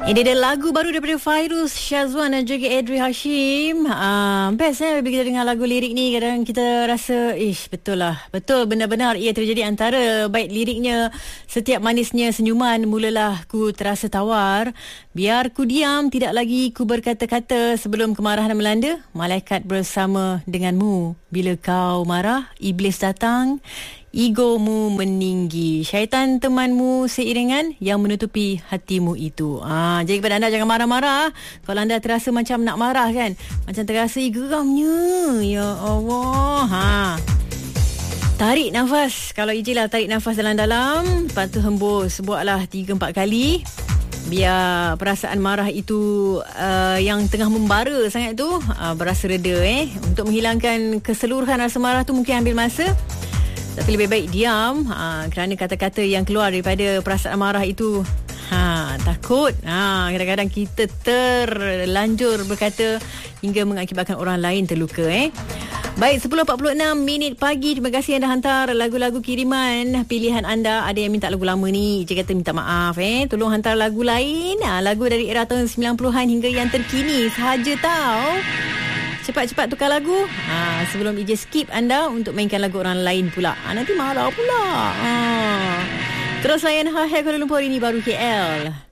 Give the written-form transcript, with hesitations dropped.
Ini ada lagu baru daripada Fairuz Syazwan dan juga Adri Hashim. Best bila kita dengar lagu lirik ni, kadang kita rasa betul lah, betul benar-benar ia terjadi antara bait liriknya. Setiap manisnya senyuman mulalah ku terasa tawar. Biar ku diam, tidak lagi ku berkata-kata. Sebelum kemarahan melanda, malaikat bersama denganmu. Bila kau marah, iblis datang, egomu meninggi. Syaitan temanmu seiringan yang menutupi hatimu itu. Jadi kepada anda, jangan marah-marah. Kalau anda terasa macam nak marah kan, macam terasa geramnya, ya Allah. Tarik nafas. Kalau ijilah tarik nafas dalam-dalam. Lepas tu hembus. Buatlah 3-4 kali. Biar perasaan marah itu yang tengah membara sangat tu berasa reda. Untuk menghilangkan keseluruhan rasa marah tu mungkin ambil masa. Tapi lebih baik diam kerana kata-kata yang keluar daripada perasaan marah itu takut. Kadang-kadang kita terlanjur berkata hingga mengakibatkan orang lain terluka. Baik, 10.46 minit pagi. Terima kasih anda hantar lagu-lagu kiriman pilihan anda. Ada yang minta lagu lama ni, Ije kata minta maaf. Tolong hantar lagu lain, lagu dari era tahun 90-an hingga yang terkini sahaja tau. Cepat-cepat tukar lagu sebelum Ije skip anda untuk mainkan lagu orang lain pula. Nanti marah pula. Terus layan Kuala Lumpur, ini baru KL.